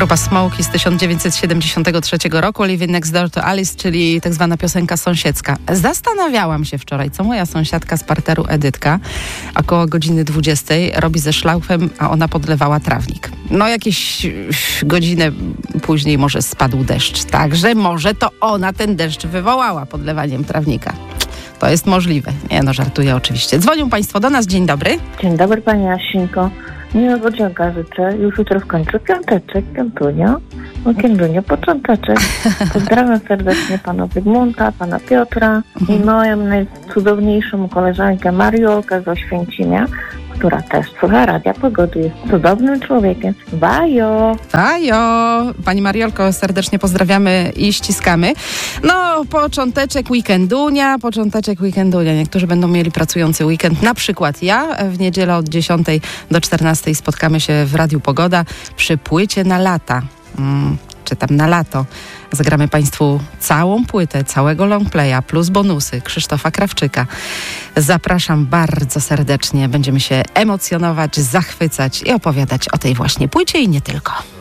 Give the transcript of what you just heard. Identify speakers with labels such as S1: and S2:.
S1: Grupa Smokey z 1973 roku, Living Next Door to Alice, czyli tak zwana piosenka sąsiedzka. Zastanawiałam się wczoraj, co moja sąsiadka z parteru Edytka około godziny 20 robi ze szlaufem, a ona podlewała trawnik. No jakieś godzinę później może spadł deszcz, także może to ona ten deszcz wywołała podlewaniem trawnika. To jest możliwe. Nie no, żartuję oczywiście. Dzwonią Państwo do nas. Dzień dobry.
S2: Dzień dobry Pani Jasinko. Miłego dzionka życzę. Już jutro w końcu piąteczek, piątunio, weekendunio, począteczek. Pozdrawiam serdecznie Pana Zygmunta, Pana Piotra i moją najcudowniejszą koleżankę Mariolkę z Oświęcimia, która też słucha Radia Pogody, jest cudownym człowiekiem. Bajo!
S1: Bajo! Pani Mariolko, serdecznie pozdrawiamy i ściskamy. No, począteczek weekendunia. Niektórzy będą mieli pracujący weekend. Na przykład ja w niedzielę od 10 do 14 spotkamy się w Radiu Pogoda przy płycie na lata. Czy tam na lato. Zagramy Państwu całą płytę, całego longplaya plus bonusy Krzysztofa Krawczyka. Zapraszam bardzo serdecznie. Będziemy się emocjonować, zachwycać i opowiadać o tej właśnie płycie i nie tylko.